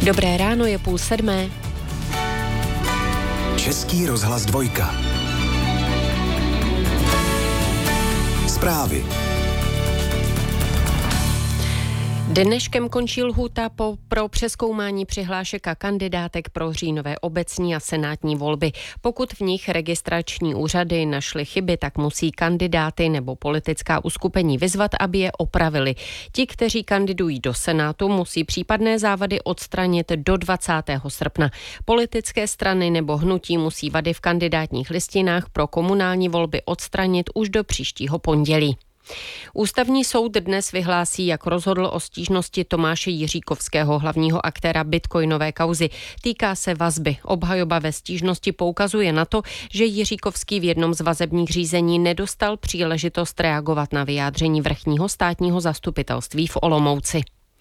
Dobré ráno, je 6:30. Český rozhlas 2. Zprávy. Dneškem končí lhůta pro přezkoumání přihlášek a kandidátek pro říjnové obecní a senátní volby. Pokud v nich registrační úřady našly chyby, tak musí kandidáty nebo politická uskupení vyzvat, aby je opravili. Ti, kteří kandidují do Senátu, musí případné závady odstranit do 20. srpna. Politické strany nebo hnutí musí vady v kandidátních listinách pro komunální volby odstranit už do příštího pondělí. Ústavní soud dnes vyhlásí, jak rozhodl o stížnosti Tomáše Jiříkovského, hlavního aktéra bitcoinové kauzy. Týká se vazby. Obhajoba ve stížnosti poukazuje na to, že Jiříkovský v jednom z vazebních řízení nedostal příležitost reagovat na vyjádření vrchního státního zastupitelství v Olomouci.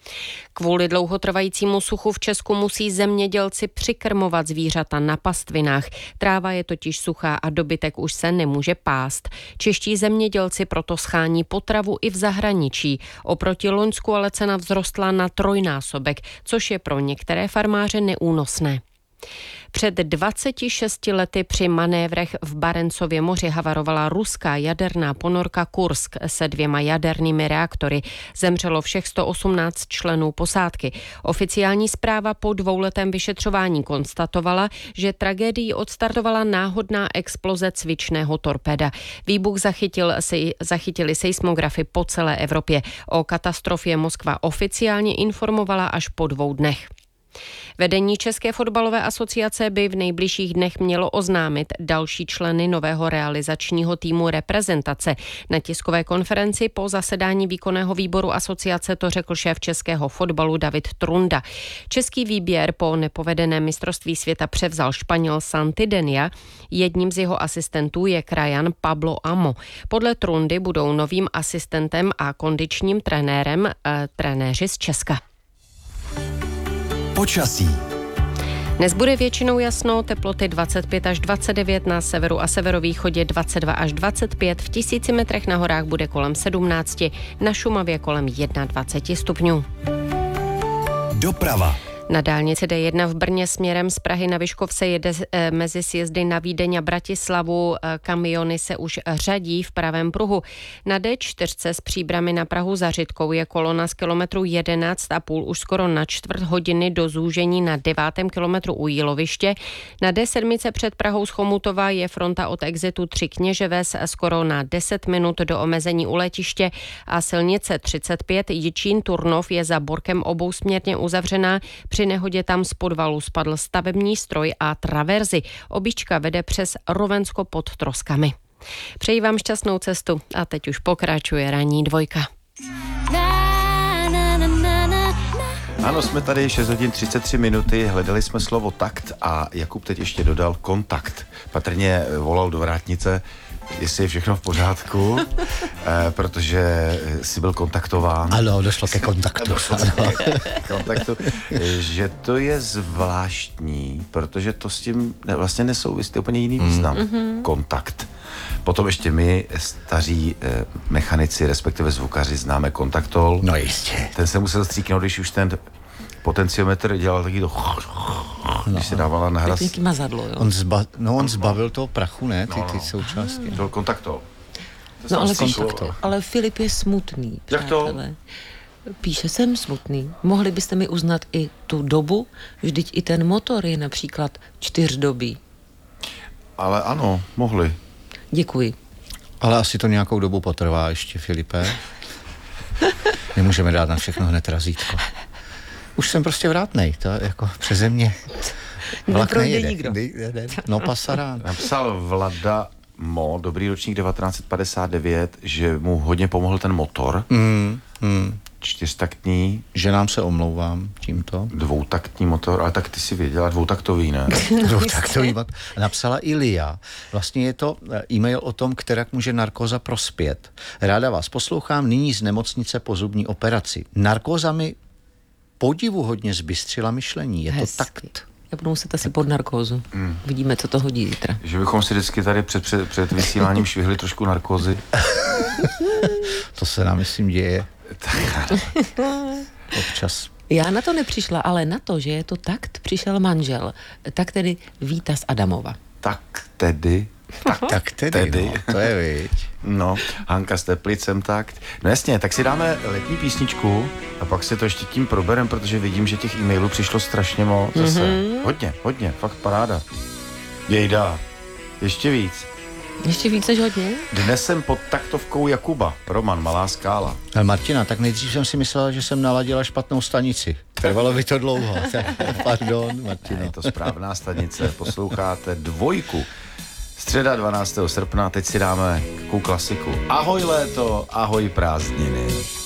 Kvůli dlouhotrvajícímu suchu v Česku musí zemědělci přikrmovat zvířata na pastvinách. Tráva je totiž suchá a dobytek už se nemůže pást. Čeští zemědělci proto schání potravu i v zahraničí. Oproti loňsku ale cena vzrostla na 3násobek, což je pro některé farmáře neúnosné. Před 26 lety při manévrech v Barencově moři havarovala ruská jaderná ponorka Kursk se 2 jadernými reaktory. Zemřelo všech 118 členů posádky. Oficiální zpráva po 2letém vyšetřování konstatovala, že tragédii odstartovala náhodná exploze cvičného torpéda. Výbuch zachytili seismografy po celé Evropě. O katastrofě Moskva oficiálně informovala až po 2 dnech. Vedení České fotbalové asociace by v nejbližších dnech mělo oznámit další členy nového realizačního týmu reprezentace. Na tiskové konferenci po zasedání výkonného výboru asociace to řekl šéf českého fotbalu David Trunda. Český výběr po nepovedeném mistrovství světa převzal Španěl Santidenia. Jedním z jeho asistentů je krajan Pablo Amo. Podle Trundy budou novým asistentem a kondičním trenérem trenéři z Česka. Počasí. Dnes bude většinou jasno, teploty 25 až 29, na severu a severovýchodě 22 až 25, v 1000 metrech na horách bude kolem 17, na Šumavě kolem 21 stupňů. Doprava. Na dálnici D1 v Brně směrem z Prahy na Vyškov se jede mezi sjezdy na Vídeň a Bratislavu. Kamiony se už řadí v pravém pruhu. Na D4 z Příbrami na Prahu za Řitkou je kolona z kilometru 11,5 už skoro na 1/4 hodiny do zúžení na 9. kilometru u Jíloviště. Na D7 před Prahou z Chomutova je fronta od exitu 3 Kněževes skoro na 10 minut do omezení u letiště a silnice 35 Jičín Turnov je za Borkem obousměrně uzavřená. Při nehodě tam z podvalu spadl stavební stroj a traverzy. Obička vede přes Rovensko pod Troskami. Přeji vám šťastnou cestu a teď už pokračuje ranní 2. Ano, jsme tady 6 hodin 33 minuty, hledali jsme slovo takt a Jakub teď ještě dodal kontakt. Patrně volal do vrátnice, jestli je všechno v pořádku, protože jsi byl kontaktován. Ano, došlo ke kontaktu. Že to je zvláštní, protože to s tím vlastně nesouvisí, to je úplně jiný význam. Kontakt. Potom ještě my, staří mechanici, respektive zvukaři, známe kontaktol. No jistě. Ten se musel stříknout, když už ten potenciometr dělal taky to, když se dávala na hraz. Pěkný mazadlo, jo. On zbavil toho prachu, ne? Ty součástky. To byl kontaktol. Ale Filip je smutný, Jak to? přátelé. Píše, jsem smutný. Mohli byste mi uznat i tu dobu? Vždyť i ten motor je například 4dobý. Ale ano, mohli. Děkuji. Ale asi to nějakou dobu potrvá ještě, Filipe. Nemůžeme dát na všechno hned razítko. Už jsem prostě vrátnej, to jako přeze mě vlak nejede. Nikdo. No pasarán. Napsal Vlada Mo, dobrý ročník 1959, že mu hodně pomohl ten motor. 4taktní. Že nám se omlouvám tímto. 2taktní motor, ale tak ty si věděla, 2taktový, ne? 2taktový motor. Napsala Ilia. Vlastně je to e-mail o tom, kterak může narkóza prospět. Ráda vás poslouchám nyní z nemocnice po zubní operaci. Narkóza mi podivuhodně zbystřila myšlení. Je Hezky. To takt. Já budu muset asi pod narkózu. Vidíme, co to hodí zítra. Že bychom si vždycky tady před vysíláním švihli trošku narkózy. To se nám, myslím, děje. Občas. Já na to nepřišla, ale na to, že je to takt, přišel manžel. Tak tedy Víta z Adamova. Tak tedy. No, to je viď. No, Hanka s Teplicem takt. No jasně, tak si dáme letní písničku a pak si to ještě tím proberem, protože vidím, že těch e-mailů přišlo strašně moc zase. Hodně, fakt paráda. Jejda, ještě víc. Ještě víc než hodně? Dnes jsem pod taktovkou Jakuba. Roman, Malá Skála. Ale Martina, tak nejdřív jsem si myslela, že jsem naladila špatnou stanici. Trvalo by to dlouho. Pardon, Martino. Je to správná stanice, posloucháte Dvojku. Středa 12. srpna, teď si dáme takovou klasiku. Ahoj léto, ahoj prázdniny.